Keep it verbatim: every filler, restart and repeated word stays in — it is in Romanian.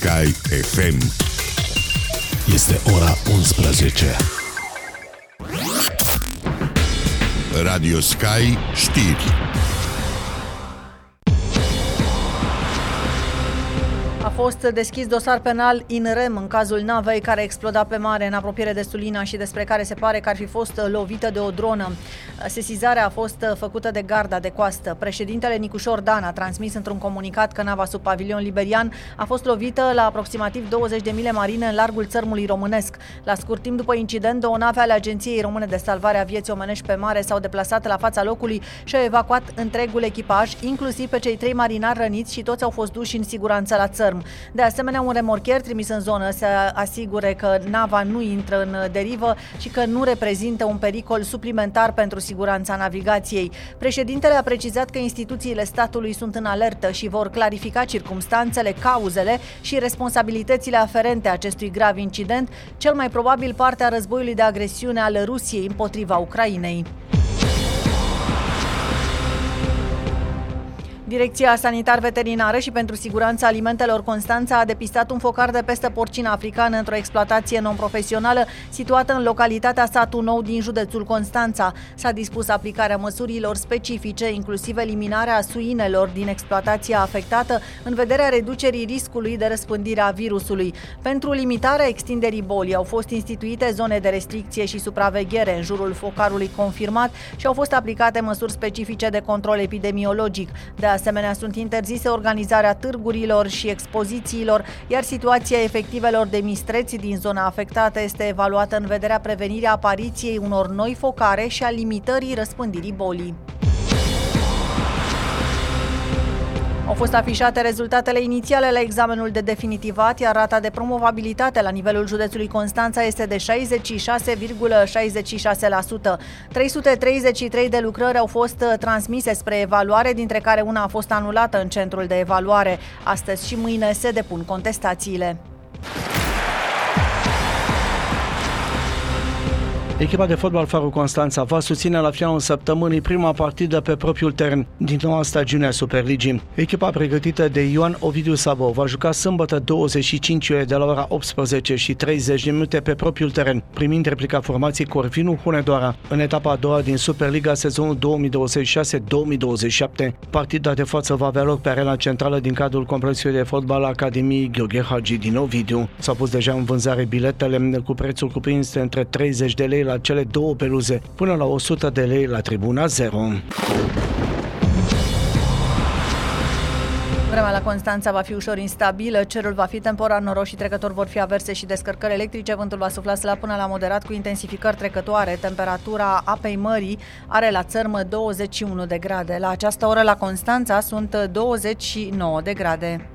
Sky F M. Este ora unsprezece. Radio Sky știri. A fost deschis dosar penal in rem în cazul navei care exploda pe mare în apropiere de Sulina și despre care se pare că ar fi fost lovită de o dronă. Sesizarea a fost făcută de garda de coastă. Președintele Nicușor Dan a transmis într-un comunicat că nava sub pavilion liberian a fost lovită la aproximativ douăzeci de mile marine în largul țărmului românesc. La scurt timp după incident, două nave ale Agenției Române de Salvare a Vieții Omenești pe Mare s-au deplasat la fața locului și au evacuat întregul echipaj, inclusiv pe cei trei marinari răniți, și toți au fost duși în siguranță la țărm. De asemenea, un remorcher trimis în zonă să asigure că nava nu intră în derivă și că nu reprezintă un pericol suplimentar pentru siguranța navigației. Președintele a precizat că instituțiile statului sunt în alertă și vor clarifica circumstanțele, cauzele și responsabilitățile aferente acestui grav incident, cel mai probabil parte a războiului de agresiune al Rusiei împotriva Ucrainei. Direcția Sanitar-Veterinară și pentru Siguranța Alimentelor Constanța a depistat un focar de pestă porcină africană într-o exploatație non-profesională situată în localitatea Satu Nou din județul Constanța. S-a dispus aplicarea măsurilor specifice, inclusiv eliminarea suinelor din exploatația afectată, în vederea reducerii riscului de răspândire a virusului. Pentru limitarea extinderii bolii au fost instituite zone de restricție și supraveghere în jurul focarului confirmat și au fost aplicate măsuri specifice de control epidemiologic. De asemenea, sunt interzise organizarea târgurilor și expozițiilor, iar situația efectivelor de mistreți din zona afectată este evaluată în vederea prevenirii apariției unor noi focare și a limitării răspândirii bolii. Au fost afișate rezultatele inițiale la examenul de definitivat, iar rata de promovabilitate la nivelul județului Constanța este de șaizeci și șase virgulă șaizeci și șase la sută. trei sute treizeci și trei de lucrări au fost transmise spre evaluare, dintre care una a fost anulată în centrul de evaluare. Astăzi și mâine se depun contestațiile. Echipa de fotbal Farul Constanța va susține la finalul săptămânii prima partidă pe propriul teren din noua stagiune a Superligii. Echipa pregătită de Ioan Ovidiu Sabo va juca sâmbătă douăzeci și cinci iulie de la ora optsprezece și treizeci de minute pe propriul teren, primind replica formației Corvinu Hunedoara în etapa a doua din Superliga sezonul două mii douăzeci și șase două mii douăzeci și șapte. Partida de față va avea loc pe arena centrală din cadrul complexului de fotbal Academiei Gheorghe Hagi din Ovidiu. S-au pus deja în vânzare biletele cu prețul cuprins între treizeci de lei la cele două peluze, până la o sută de lei la tribuna zero. Vremea la Constanța va fi ușor instabilă, cerul va fi temporar noros și trecător, vor fi averse și descărcări electrice, vântul va sufla slab până la moderat cu intensificări trecătoare, temperatura apei mării are la țărmă douăzeci și unu de grade. La această oră la Constanța sunt douăzeci și nouă de grade.